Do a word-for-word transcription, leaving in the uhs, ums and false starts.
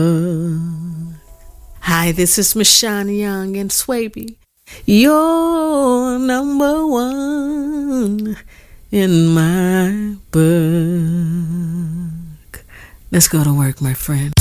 Hi, this is Michonne Young and Swaby. You're number one in my book. Let's go to work, my friend.